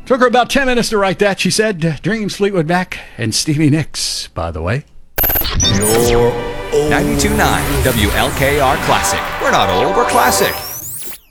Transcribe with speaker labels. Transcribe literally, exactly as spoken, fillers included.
Speaker 1: Took her about ten minutes to write that, she said. Dreams, Fleetwood Mac, and Stevie Nicks, by the way.
Speaker 2: ninety-two point nine W L K R Classic. We're not old, we're classic.